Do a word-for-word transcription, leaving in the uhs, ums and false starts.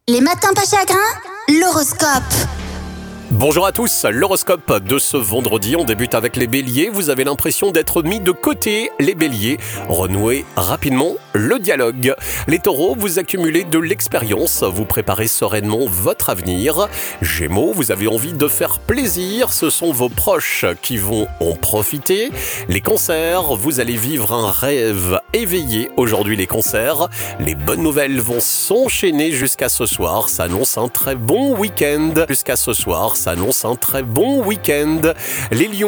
Les matins pas chagrins, l'horoscope. Bonjour à tous, l'horoscope de ce vendredi, on débute avec les béliers. Vous avez l'impression d'être mis de côté, les béliers. Renouez rapidement le dialogue. Les taureaux, vous accumulez de l'expérience, vous préparez sereinement votre avenir. Gémeaux, vous avez envie de faire plaisir, ce sont vos proches qui vont en profiter. Les cancers, vous allez vivre un rêve éveillé aujourd'hui les cancers. Les bonnes nouvelles vont s'enchaîner jusqu'à ce soir, ça annonce un très bon week-end. Jusqu'à ce soir, ça annonce un très bon week-end. Les lions,